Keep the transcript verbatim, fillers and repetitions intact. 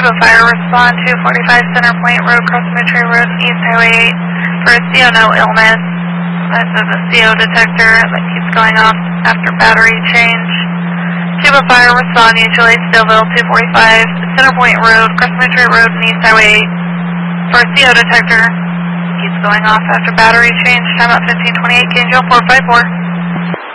Tube of fire, respond to forty-five Center Point Road, Cross Cemetery Road, East Highway eight for a C O no illness. This is a C O detector that keeps going off after battery change. Tube of fire, respond usually Stillville two forty-five Center Point Road, Cross Cemetery Road, and East Highway eight for a C O detector. Keeps going off after battery change. Time at fifteen twenty-eight, K N G L four five four.